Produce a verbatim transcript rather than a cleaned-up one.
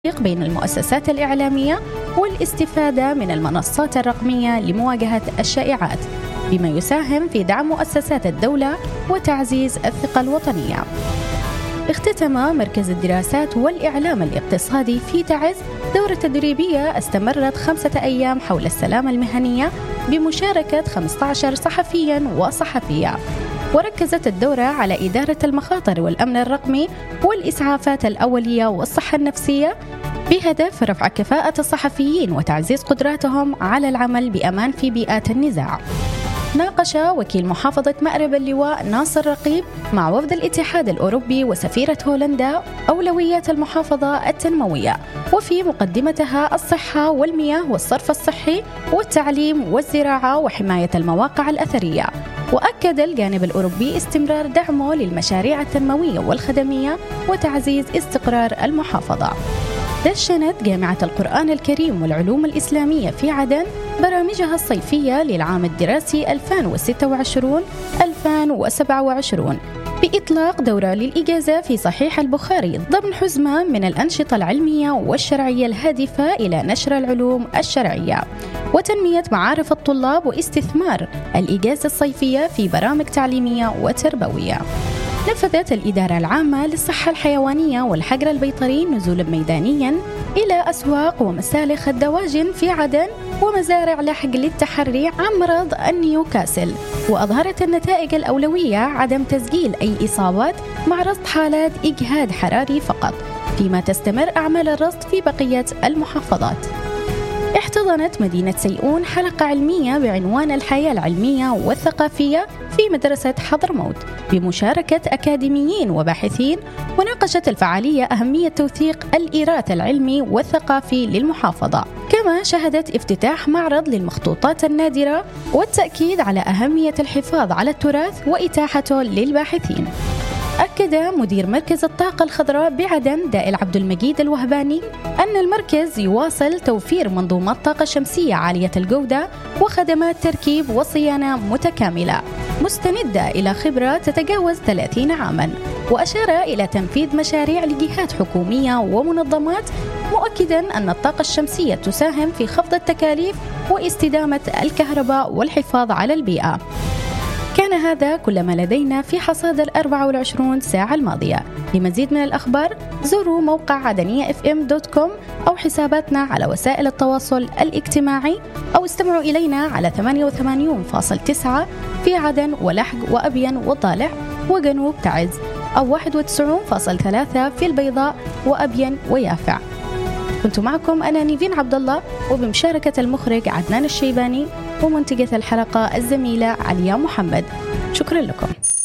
بين المؤسسات الإعلامية والاستفادة من المنصات الرقمية لمواجهة الشائعات، بما يساهم في دعم مؤسسات الدولة وتعزيز الثقة الوطنية. اختتم مركز الدراسات والإعلام الاقتصادي في تعز دورة تدريبية استمرت خمسة أيام حول السلامة المهنية بمشاركة خمسة عشر صحفياً وصحفية. وركزت الدورة على إدارة المخاطر والأمن الرقمي والإسعافات الأولية والصحة النفسية، بهدف رفع كفاءة الصحفيين وتعزيز قدراتهم على العمل بأمان في بيئات النزاع. ناقش وكيل محافظة مأرب اللواء ناصر رقيب مع وفد الاتحاد الأوروبي وسفيرة هولندا أولويات المحافظة التنموية، وفي مقدمتها الصحة والمياه والصرف الصحي والتعليم والزراعة وحماية المواقع الأثرية. وأكد الجانب الأوروبي استمرار دعمه للمشاريع التنموية والخدمية وتعزيز استقرار المحافظة. دشنت جامعة القرآن الكريم والعلوم الإسلامية في عدن برامجها الصيفية للعام الدراسي ألفين وستة وعشرين ألفين وسبعة وعشرين بإطلاق دورة للإجازة في صحيح البخاري ضمن حزمة من الأنشطة العلمية والشرعية الهادفة إلى نشر العلوم الشرعية وتنمية معارف الطلاب واستثمار الإجازة الصيفية في برامج تعليمية وتربوية. نفذت الإدارة العامة للصحة الحيوانية والحجر البيطري نزولا ميدانيا إلى أسواق ومسالخ الدواجن في عدن ومزارع لحق للتحري عن مرض النيوكاسل، وأظهرت النتائج الأولوية عدم تسجيل أي إصابات مع رصد حالات إجهاد حراري فقط، فيما تستمر أعمال الرصد في بقية المحافظات. احتضنت مدينة سيئون حلقة علمية بعنوان الحياة العلمية والثقافية في مدرسة حضرموت بمشاركة أكاديميين وباحثين، وناقشت الفعالية أهمية توثيق الإيراث العلمي والثقافي للمحافظة. كما شهدت افتتاح معرض للمخطوطات النادرة والتأكيد على أهمية الحفاظ على التراث وإتاحته للباحثين. أكد مدير مركز الطاقة الخضراء بعدن دائل عبد المجيد الوهباني أن المركز يواصل توفير منظومات طاقة شمسية عالية الجودة وخدمات تركيب وصيانة متكاملة مستندة إلى خبرة تتجاوز ثلاثين عاماً، وأشار إلى تنفيذ مشاريع لجهات حكومية ومنظمات، مؤكداً أن الطاقة الشمسية تساهم في خفض التكاليف واستدامة الكهرباء والحفاظ على البيئة. كان هذا كل ما لدينا في حصاد الأربع والعشرون ساعة الماضية. لمزيد من الأخبار زوروا موقع عدنية اف ام دوت كوم أو حساباتنا على وسائل التواصل الاجتماعي، أو استمعوا إلينا على ثمانية وثمانين فاصلة تسعة في عدن ولحق وأبين وضالع وجنوب تعز، أو واحد وتسعين فاصلة ثلاثة في البيضاء وأبين ويافع. كنت معكم أنا نيفين عبد الله، وبمشاركة المخرج عدنان الشيباني، ومنتجة الحلقة الزميلة عليا محمد. شكرا لكم.